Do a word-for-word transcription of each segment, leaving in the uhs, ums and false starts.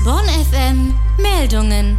Bonn F M Meldungen.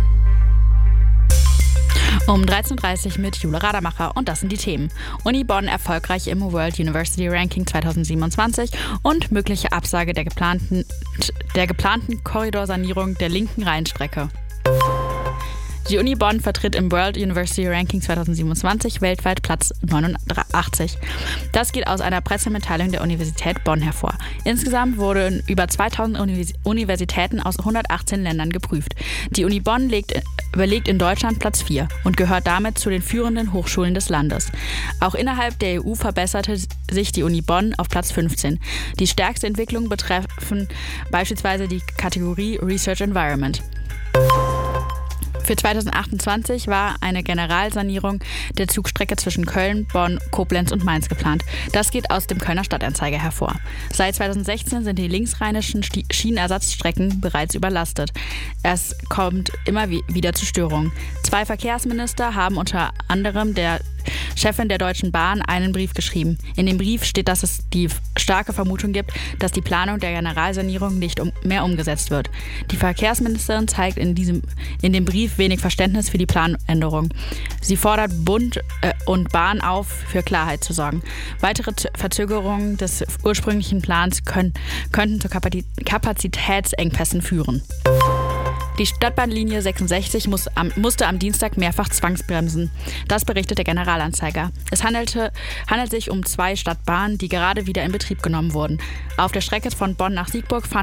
Um dreizehn Uhr dreißig mit Jule Radermacher und das sind die Themen. Uni Bonn erfolgreich im World University Ranking zweitausendsiebenundzwanzig und mögliche Absage der geplanten, der geplanten Korridorsanierung der linken Rheinstrecke. Die Uni Bonn vertritt im World University Ranking zweitausendsiebenundzwanzig weltweit Platz neunundachtzig. Das geht aus einer Pressemitteilung der Universität Bonn hervor. Insgesamt wurden über zweitausend Univers- Universitäten aus hundertachtzehn Ländern geprüft. Die Uni Bonn legt, belegt in Deutschland Platz vier und gehört damit zu den führenden Hochschulen des Landes. Auch innerhalb der E U verbesserte sich die Uni Bonn auf Platz fünfzehn. Die stärkste Entwicklung betreffen beispielsweise die Kategorie Research Environment. Für zweitausendachtundzwanzig war eine Generalsanierung der Zugstrecke zwischen Köln, Bonn, Koblenz und Mainz geplant. Das geht aus dem Kölner Stadtanzeiger hervor. Seit zweitausendsechzehn sind die linksrheinischen Schienenersatzstrecken bereits überlastet. Es kommt immer wieder zu Störungen. Zwei Verkehrsminister haben unter anderem der Chefin der Deutschen Bahn einen Brief geschrieben. In dem Brief steht, dass es die starke Vermutung gibt, dass die Planung der Generalsanierung nicht um, mehr umgesetzt wird. Die Verkehrsministerin zeigt in, diesem, in dem Brief wenig Verständnis für die Planänderung. Sie fordert Bund äh, und Bahn auf, für Klarheit zu sorgen. Weitere Z- Verzögerungen des ursprünglichen Plans können, könnten zu Kapazit- Kapazitätsengpässen führen. Die Stadtbahnlinie sechsundsechzig muss am, musste am Dienstag mehrfach zwangsbremsen. Das berichtet der Generalanzeiger. Es handelte, handelt sich um zwei Stadtbahnen, die gerade wieder in Betrieb genommen wurden. Auf der Strecke von Bonn nach Siegburg fand